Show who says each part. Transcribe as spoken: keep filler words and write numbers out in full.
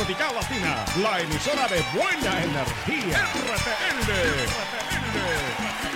Speaker 1: Tropical Latina, la emisora de buena energía. R T L. R T L.